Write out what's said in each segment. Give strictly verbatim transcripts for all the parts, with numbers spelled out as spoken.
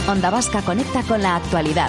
Onda Vasca conecta con la actualidad.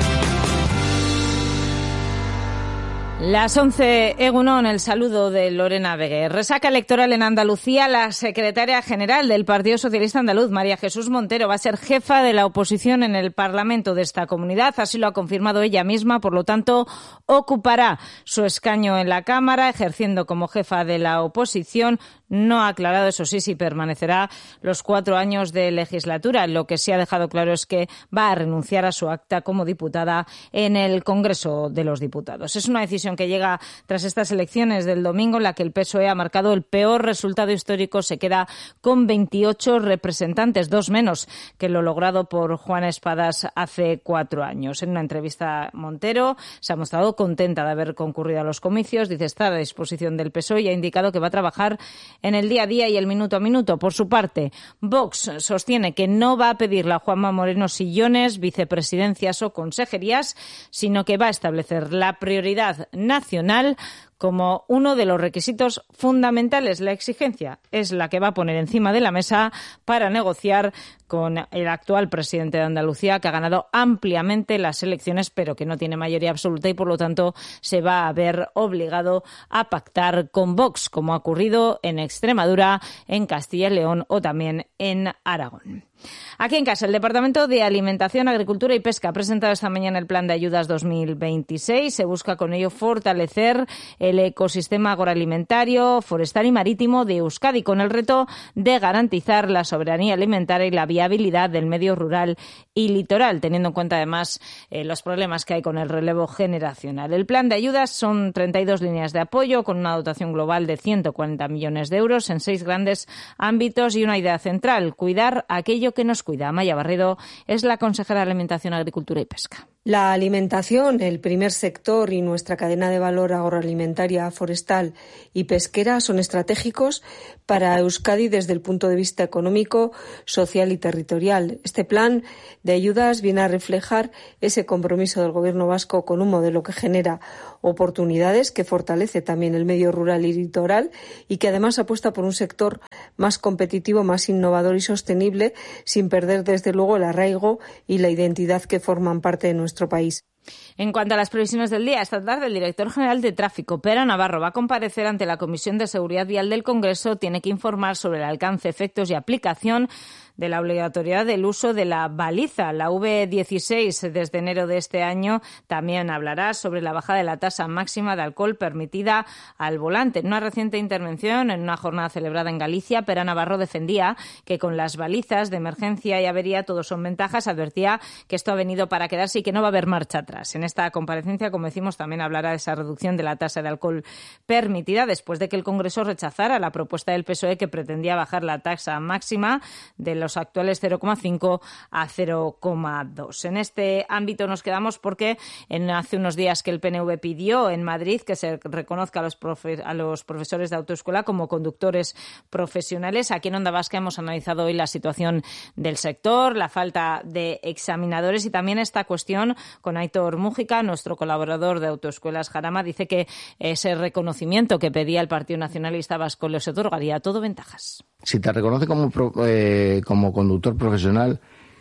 Las once, Egunon, el saludo de Lorena Veguer. Resaca electoral en Andalucía. La secretaria general del Partido Socialista Andaluz, María Jesús Montero, va a ser jefa de la oposición en el Parlamento de esta comunidad. Así lo ha confirmado ella misma. Por lo tanto, ocupará su escaño en la Cámara, ejerciendo como jefa de la oposición. No ha aclarado, eso sí, si permanecerá los cuatro años de legislatura. Lo que sí ha dejado claro es que va a renunciar a su acta como diputada en el Congreso de los Diputados. Es una decisión que llega tras estas elecciones del domingo, en la que el P S O E ha marcado el peor resultado histórico. Se queda con veintiocho representantes, dos menos que lo logrado por Juan Espadas hace cuatro años. En una entrevista, Montero se ha mostrado contenta de haber concurrido a los comicios. Dice estar a disposición del P S O E y ha indicado que va a trabajar en el día a día y el minuto a minuto. Por su parte, Vox sostiene que no va a pedirle a Juanma Moreno sillones, vicepresidencias o consejerías, sino que va a establecer la prioridad nacional como uno de los requisitos fundamentales. La exigencia es la que va a poner encima de la mesa para negociar con el actual presidente de Andalucía, que ha ganado ampliamente las elecciones, pero que no tiene mayoría absoluta y, por lo tanto, se va a ver obligado a pactar con Vox, como ha ocurrido en Extremadura, en Castilla y León o también en Aragón. Aquí en casa, el Departamento de Alimentación, Agricultura y Pesca ha presentado esta mañana el Plan de Ayudas dos mil veintiséis. Se busca con ello fortalecer el ecosistema agroalimentario, forestal y marítimo de Euskadi, con el reto de garantizar la soberanía alimentaria y la viabilidad del medio rural y litoral, teniendo en cuenta además eh, los problemas que hay con el relevo generacional. El plan de ayudas son treinta y dos líneas de apoyo con una dotación global de ciento cuarenta millones de euros en seis grandes ámbitos y una idea central: cuidar aquello que nos cuida. Amaya Barredo es la consejera de Alimentación, Agricultura y Pesca. La alimentación, el primer sector y nuestra cadena de valor agroalimentaria, forestal y pesquera son estratégicos para Euskadi desde el punto de vista económico, social y territorial. Este plan de ayudas viene a reflejar ese compromiso del Gobierno vasco con un modelo que genera oportunidades, que fortalece también el medio rural y litoral y que además apuesta por un sector más competitivo, más innovador y sostenible, sin perder desde luego el arraigo y la identidad que forman parte de nuestro país. En cuanto a las previsiones del día, esta tarde el director general de Tráfico, Pere Navarro, va a comparecer ante la Comisión de Seguridad Vial del Congreso. Tiene que informar sobre el alcance, efectos y aplicación de la obligatoriedad del uso de la baliza. La V dieciséis, desde enero de este año, también hablará sobre la bajada de la tasa máxima de alcohol permitida al volante. En una reciente intervención, en una jornada celebrada en Galicia, Pere Navarro defendía que con las balizas de emergencia y avería todos son ventajas. Advertía que esto ha venido para quedarse y que no va a haber marcha atrás. En esta comparecencia, como decimos, también hablará de esa reducción de la tasa de alcohol permitida, después de que el Congreso rechazara la propuesta del P S O E que pretendía bajar la tasa máxima de los actuales cero coma cinco a cero coma dos. En este ámbito nos quedamos porque en hace unos días que el P N V pidió en Madrid que se reconozca a los, profe, a los profesores de autoescuela como conductores profesionales. Aquí en Onda Vasca hemos analizado hoy la situación del sector, la falta de examinadores y también esta cuestión con Aitor Mújica, nuestro colaborador de Autoescuelas Jarama. Dice que ese reconocimiento que pedía el Partido Nacionalista Vasco les otorgaría todo ventajas. Si te reconoce como, eh, como conductor profesional,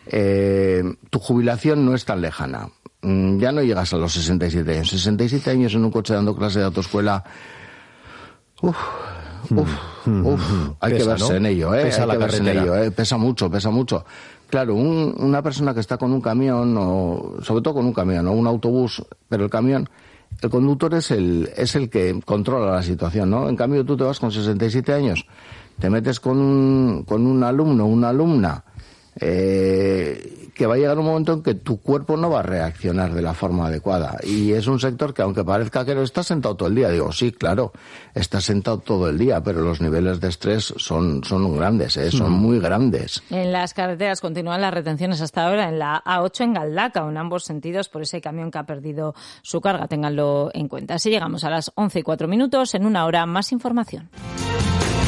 eh, tu jubilación no es tan lejana. Ya no llegas a los sesenta y siete años. sesenta y siete años en un coche dando clase de autoescuela. Uf, uf, mm, uf. Mm, hay pesa, que verse ¿no? en ello, ¿eh? Pesa hay la que verse en ello, ¿eh? Pesa mucho, pesa mucho. Claro, un, una persona que está con un camión, o sobre todo con un camión, o un autobús, pero el camión, el conductor es el, es el que controla la situación, ¿no? En cambio, tú te vas con sesenta y siete años, te metes con un, con un alumno, una alumna, eh, que va a llegar un momento en que tu cuerpo no va a reaccionar de la forma adecuada. Y es un sector que, aunque parezca que no está sentado todo el día, digo, sí, claro, está sentado todo el día, pero los niveles de estrés son, son grandes, ¿eh? Son mm. muy grandes. En las carreteras continúan las retenciones hasta ahora en la A ocho en Galdaca, en ambos sentidos, por ese camión que ha perdido su carga. Ténganlo en cuenta. Así llegamos a las once y cuatro minutos. En una hora, más información.